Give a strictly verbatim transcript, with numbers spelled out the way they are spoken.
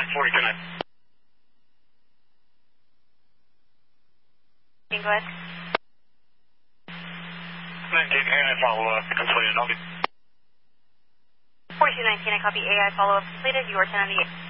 forty-two nine. Go ahead. nineteen, A I follow-up completed. I'll be... forty-two nineteen, I copy A I follow-up completed. You are ten on the eight.